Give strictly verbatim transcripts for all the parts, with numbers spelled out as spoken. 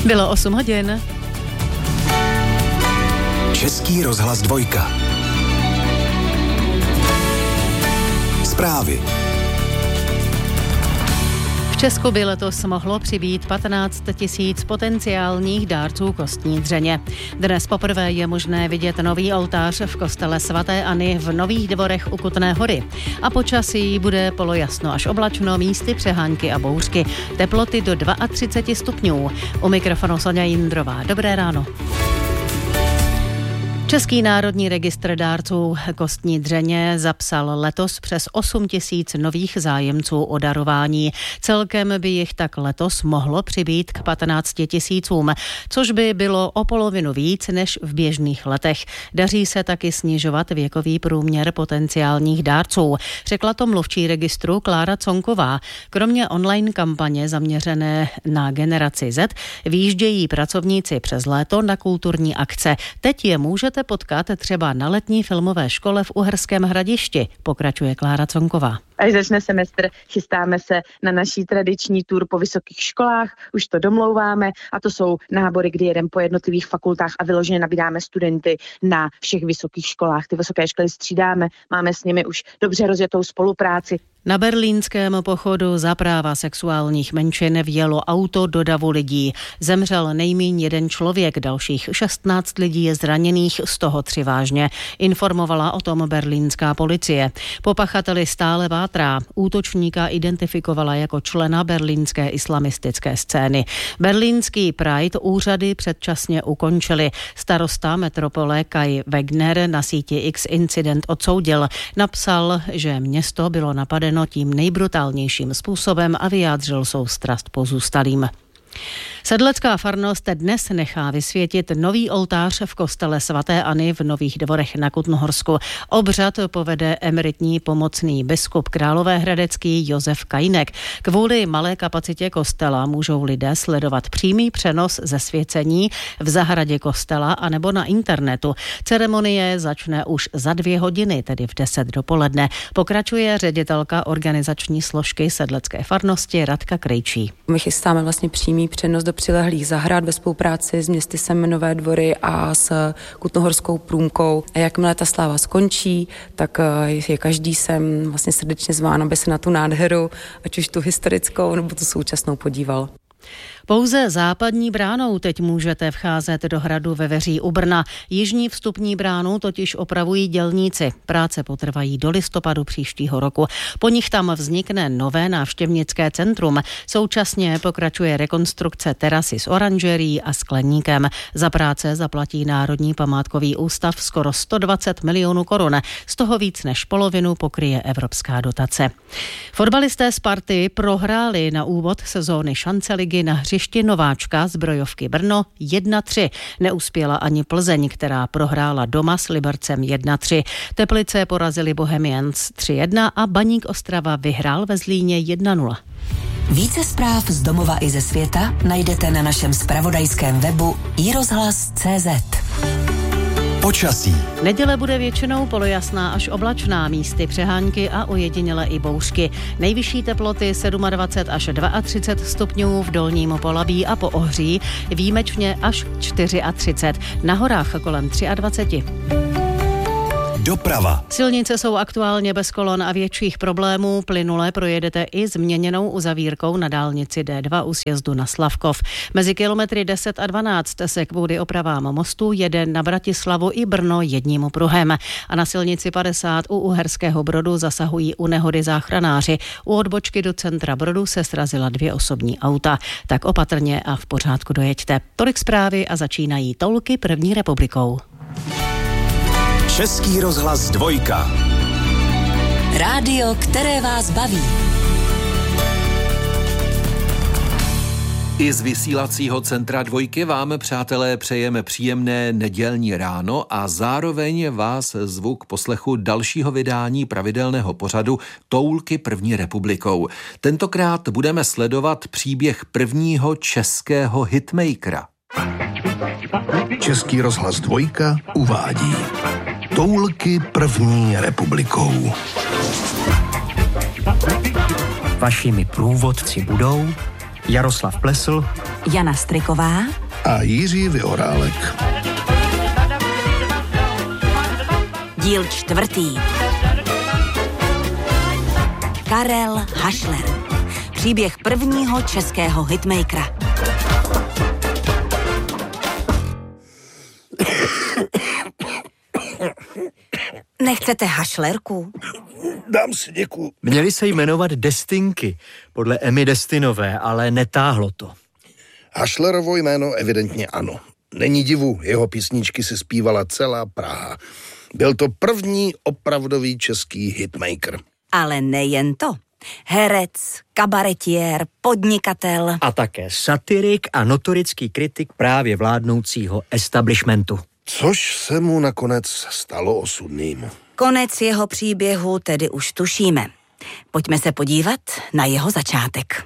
Bylo osm hodin. Český rozhlas dvojka. Zprávy. V Česku by letos mohlo přibýt patnáct tisíc potenciálních dárců kostní dřeně. Dnes poprvé je možné vidět nový oltář v kostele svaté Anny v Nových Dvorech u Kutné Hory. A počasí bude polojasno až oblačno, místy přehánky a bouřky. Teploty do třicet dva stupňů. U mikrofonu Sonja Jindrová. Dobré ráno. Český národní registr dárců kostní dřeně zapsal letos přes osm tisíc nových zájemců o darování. Celkem by jich tak letos mohlo přibýt k patnácti tisícům, což by bylo o polovinu víc než v běžných letech. Daří se taky snižovat věkový průměr potenciálních dárců, řekla to mluvčí registru Klára Conková. Kromě online kampaně zaměřené na generaci Z vyjíždějí pracovníci přes léto na kulturní akce. Teď je můžete potkat třeba na letní filmové škole v Uherském Hradišti, pokračuje Klára Conková. Až začne semestr, chystáme se na naší tradiční tour po vysokých školách, už to domlouváme a to jsou nábory, kdy jedeme po jednotlivých fakultách a vyloženě nabídáme studenty na všech vysokých školách. Ty vysoké školy střídáme, máme s nimi už dobře rozjetou spolupráci. Na berlínském pochodu za práva sexuálních menšin vjelo auto do davu lidí. Zemřel nejmíň jeden člověk, dalších šestnáct lidí je zraněných, z toho tři vážně. Informovala o tom berlínská policie. Po pachateli stále pátrá. Útočníka identifikovala jako člena berlínské islamistické scény. Berlínský Pride úřady předčasně ukončily. Starosta metropole Kai Wegner na síti X incident odsoudil. Napsal, že město bylo napadeno tím nejbrutálnějším způsobem a vyjádřil soustrast pozůstalým. Sedlecká farnost dnes nechá vysvětit nový oltář v kostele svaté Anny v Nových Dvorech na Kutnohorsku. Obřad povede emeritní pomocný biskup královéhradecký Josef Kajnek. Kvůli malé kapacitě kostela můžou lidé sledovat přímý přenos ze svěcení v zahradě kostela anebo na internetu. Ceremonie začne už za dvě hodiny, tedy v deset dopoledne. Pokračuje ředitelka organizační složky sedlecké farnosti Radka Krejčí. My chystáme vlastně přímý přenos do přilehlých zahrad ve spolupráci s městy Nové Dvory a s Kutnohorskou průmkou. A jakmile ta sláva skončí, tak je každý sem vlastně srdečně zván, aby se na tu nádheru, ať už tu historickou nebo tu současnou podíval. Pouze západní bránou teď můžete vcházet do hradu Veveří u Brna. Jižní vstupní bránu totiž opravují dělníci. Práce potrvají do listopadu příštího roku. Po nich tam vznikne nové návštěvnické centrum. Současně pokračuje rekonstrukce terasy s oranžerií a skleníkem. Za práce zaplatí Národní památkový ústav skoro sto dvacet milionů korun. Z toho víc než polovinu pokryje evropská dotace. Fotbalisté Sparty prohráli na úvod sezóny šance ligy na hřišti nováčka Zbrojovky Brno jedna tři. Neuspěla ani Plzeň, která prohrála doma s Libercem jedna tři. Teplice porazili Bohemians tři jedna a Baník Ostrava vyhrál ve Zlíně jedna nula. Více zpráv z domova i ze světa najdete na našem zpravodajském webu i rozhlas tečka cé zet. Počasí. Neděle bude většinou polojasná až oblačná, místy přehánky a ojediněle i bouřky. Nejvyšší teploty dvacet sedm až třicet dva stupňů v Dolním Polabí a po Ohří, výjimečně až třicet čtyři. Na horách kolem dvacet tři. Doprava. Silnice jsou aktuálně bez kolon a větších problémů. Plynule projedete i změněnou uzavírkou na dálnici D dva u sjezdu na Slavkov. Mezi kilometry deset a dvanáct se kvůli opravám mostu jede na Bratislavu i Brno jedním pruhem. A na silnici padesát u Uherského Brodu zasahují u nehody záchranáři. U odbočky do centra Brodu se srazila dvě osobní auta. Tak opatrně a v pořádku dojeďte. Tolik zprávy a začínají toulky první republikou. Český rozhlas dvojka. Rádio, které vás baví. I z vysílacího centra dvojky vám, přátelé, přejeme příjemné nedělní ráno a zároveň vás zvu k poslechu dalšího vydání pravidelného pořadu Toulky první republikou. Tentokrát budeme sledovat příběh prvního českého hitmakera. Český rozhlas dvojka uvádí Toulky první republikou. Vašimi průvodci budou Jaroslav Plesl, Jana Striková a Jiří Vyhorálek. Díl čtvrtý. Karel Hašler. Příběh prvního českého hitmakera. Nechcete hašlerku? Dám si, děkuju. Měli se jmenovat Destinky, podle Emmy Destinové, ale netáhlo to. Hašlerovo jméno evidentně ano. Není divu, jeho písničky si zpívala celá Praha. Byl to první opravdový český hitmaker. Ale nejen to. Herec, kabaretiér, podnikatel. A také satirik a notorický kritik právě vládnoucího establishmentu. Což se mu nakonec stalo osudným. Konec jeho příběhu tedy už tušíme. Pojďme se podívat na jeho začátek.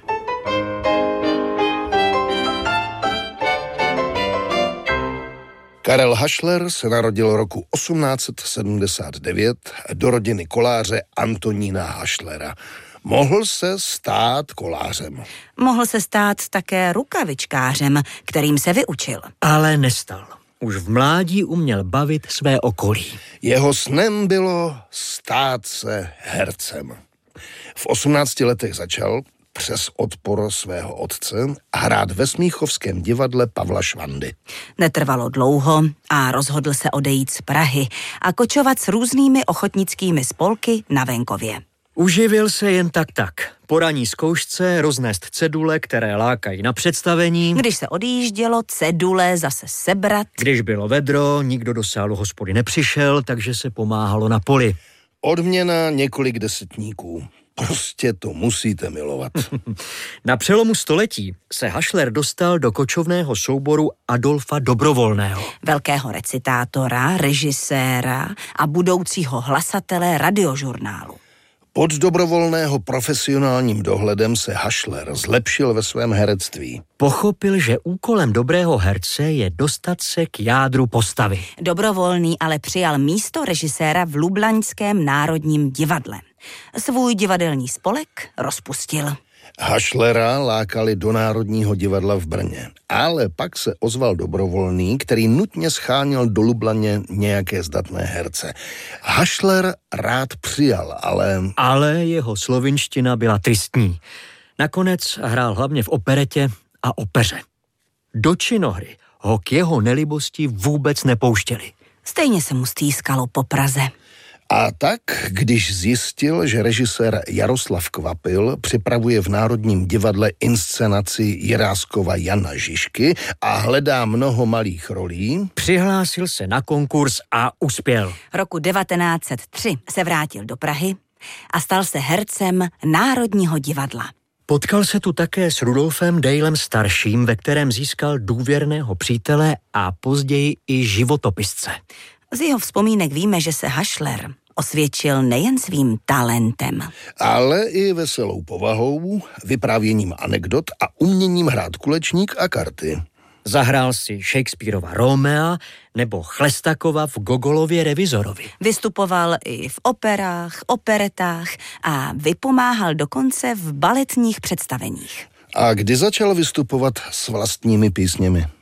Karel Hašler se narodil roku osmnáct set sedmdesát devět do rodiny koláře Antonína Hašlera. Mohl se stát kolářem. Mohl se stát také rukavičkářem, kterým se vyučil. Ale nestal. Už v mládí uměl bavit své okolí. Jeho snem bylo stát se hercem. V osmnácti letech začal přes odpor svého otce hrát ve Smíchovském divadle Pavla Švandy. Netrvalo dlouho a rozhodl se odejít z Prahy a kočovat s různými ochotnickými spolky na venkově. Uživil se jen tak tak. Po ranní zkoušce roznést cedule, které lákají na představení. Když se odjíždělo, cedule zase sebrat. Když bylo vedro, nikdo do sálu hospody nepřišel, takže se pomáhalo na poli. Odměna několik desetníků. Prostě to musíte milovat. Na přelomu století se Hašler dostal do kočovného souboru Adolfa Dobrovolného. Velkého recitátora, režiséra a budoucího hlasatele radiožurnálu. Pod Dobrovolného profesionálním dohledem se Hašler zlepšil ve svém herectví. Pochopil, že úkolem dobrého herce je dostat se k jádru postavy. Dobrovolný ale přijal místo režiséra v Lublaňském národním divadle. Svůj divadelní spolek rozpustil. Hašlera lákali do Národního divadla v Brně, ale pak se ozval Dobrovolný, který nutně scháněl do Lublaně nějaké zdatné herce. Hašler rád přijal, ale... Ale jeho slovinština byla tristní. Nakonec hrál hlavně v operetě a opeře. Do činohry ho k jeho nelibosti vůbec nepouštěli. Stejně se mu stýskalo po Praze. A tak, když zjistil, že režisér Jaroslav Kvapil připravuje v Národním divadle inscenaci Jiráskova Jana Žižky a hledá mnoho malých rolí, přihlásil se na konkurs a uspěl. Roku devatenáct set tři se vrátil do Prahy a stal se hercem Národního divadla. Potkal se tu také s Rudolfem Dejlem starším, ve kterém získal důvěrného přítele a později i životopisce. Z jeho vzpomínek víme, že se Hašler osvědčil nejen svým talentem, ale i veselou povahou, vyprávěním anekdot a uměním hrát kulečník a karty. Zahrál si Shakespearova Romea nebo Chlestakova v Gogolově Revizorovi. Vystupoval i v operách, operetách a vypomáhal dokonce v baletních představeních. A kdy začal vystupovat s vlastními písněmi?